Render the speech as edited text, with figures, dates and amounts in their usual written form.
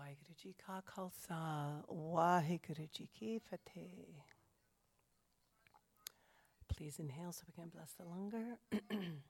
Waheguru Ji Ka Khalsa, Waheguru Ji Ki Fateh. Please inhale so we can bless the langar.